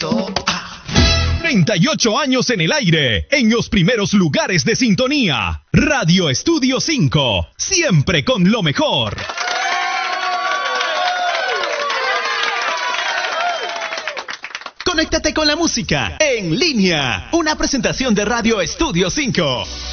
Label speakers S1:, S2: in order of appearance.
S1: Esto.
S2: 38 años en el aire, en los primeros lugares de sintonía. Radio Estudio 5, siempre con lo mejor. Conéctate con la música en línea. Una presentación de Radio Estudio 5.